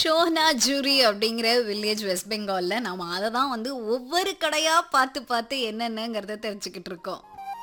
ஷோனாஜூரி அப்படிங்கிற village west பெங்கால்ல நாம அதை தான் வந்து ஒவ்வொரு கடையா பார்த்து பார்த்து என்னென்னங்கிறத தெரிஞ்சுக்கிட்டு இருக்கோம்.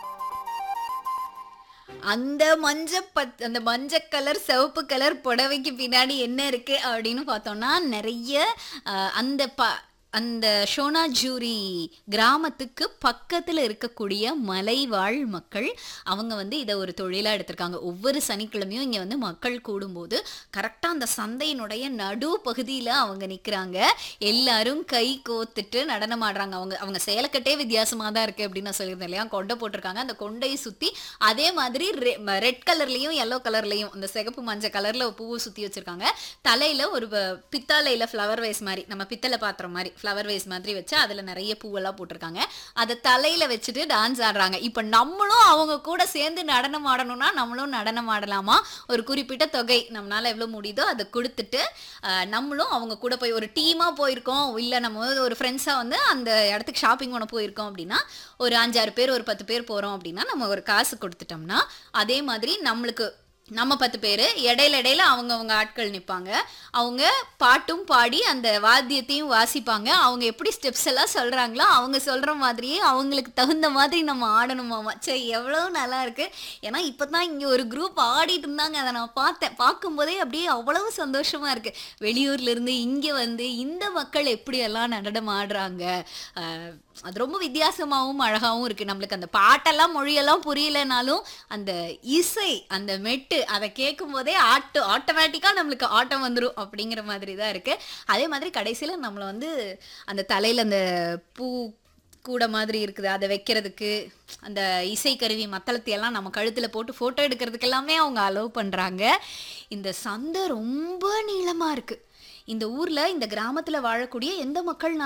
அந்த மஞ்ச கலர் சிவப்பு கலர் புடவைக்கு பின்னாடி என்ன இருக்கு அப்படின்னு பார்த்தோம்னா நிறைய அந்த அந்த ஷோனாஜூரி கிராமத்துக்கு பக்கத்தில் இருக்கக்கூடிய மலைவாழ் மக்கள் அவங்க வந்து இதை ஒரு தொழிலாக எடுத்திருக்காங்க. ஒவ்வொரு சனிக்கிழமையும் இங்கே வந்து மக்கள் கூடும்போது கரெக்டாக அந்த சந்தையினுடைய நடு பகுதியில் அவங்க நிற்கிறாங்க. எல்லாரும் கை கோத்துட்டு நடனம் ஆடுறாங்க. அவங்க அவங்க சேலக்கட்டே வித்தியாசமாக தான் இருக்குது அப்படின்னு நான் சொல்லியிருந்தேன் இல்லையா. கொண்டை போட்டிருக்காங்க. அந்த கொண்டையை சுற்றி அதே மாதிரி ரெட் கலர்லேயும் எல்லோ கலர்லேயும் அந்த சிகப்பு மஞ்சள் கலரில் பூவை சுற்றி வச்சுருக்காங்க. தலையில் ஒரு பித்தாளையில் ஃப்ளவர் வேஸ் மாதிரி நம்ம பித்தளை பாத்திரம் மாதிரி ஃப்ளவர் வேஸ் மாதிரி வச்சு அதில் நிறைய பூவெல்லாம் போட்டிருக்காங்க. அதை தலையில் வச்சுட்டு டான்ஸ் ஆடுறாங்க. இப்போ நம்மளும் அவங்க கூட சேர்ந்து நடனம் ஆடணும்னா நம்மளும் நடனம் ஆடலாமா? ஒரு குறிப்பிட்ட தொகை நம்மளால் எவ்வளோ முடியுதோ அதை கொடுத்துட்டு நம்மளும் அவங்க கூட போய் ஒரு டீமாக போயிருக்கோம், இல்லை நம்ம ஒரு ஃப்ரெண்ட்ஸாக வந்து அந்த இடத்துக்கு ஷாப்பிங் பண்ண போயிருக்கோம் அப்படின்னா ஒரு 5-6 பேர் ஒரு 10 பேர் போகிறோம் அப்படின்னா நம்ம ஒரு காசு கொடுத்துட்டோம்னா அதே மாதிரி நம்ம 10 பேர் இடையில அவங்க ஆட்கள் நிற்பாங்க. அவங்க பாட்டும் பாடி அந்த வாத்தியத்தையும் வாசிப்பாங்க. அவங்க எப்படி ஸ்டெப்ஸ் எல்லாம் சொல்கிறாங்களோ அவங்க சொல்கிற மாதிரியே அவங்களுக்கு தகுந்த மாதிரி நம்ம ஆடணுமாமா. சரி, எவ்வளோ நல்லா இருக்குது. ஏன்னா இப்போ தான் இங்கே ஒரு குரூப் ஆடிட்டு இருந்தாங்க. அதை நான் பார்க்கும்போதே அப்படியே அவ்வளவு சந்தோஷமாக இருக்குது. வெளியூர்லேருந்து இங்கே வந்து இந்த மக்கள் எப்படியெல்லாம் நடனம் ஆடுறாங்க. அது ரொம்ப வித்தியாசமாகவும் அழகாகவும் இருக்குது. நம்மளுக்கு அந்த பாட்டெல்லாம் மொழியெல்லாம் புரியலைனாலும் அந்த இசை அந்த மெட்டு அதை கேட்கும் போதே ஆட்டோமேட்டிக்காக நம்மளுக்கு ஆட்டம் வந்துடும் அப்படிங்கிற மாதிரி தான் இருக்குது. அதே மாதிரி கடைசியில் நம்மளை வந்து அந்த தலையில் அந்த பூ கூட மாதிரி இருக்குது அதை வைக்கிறதுக்கு அந்த இசைக்கருவி மத்தளத்தையெல்லாம் நம்ம கழுத்தில் போட்டு ஃபோட்டோ எடுக்கிறதுக்கு எல்லாமே அவங்க அலோவ் பண்ணுறாங்க. இந்த சந்தை ரொம்ப நீளமாக இருக்குது. இந்த ஊரில் இந்த கிராமத்தில் வாழக்கூடிய எந்த மக்கள்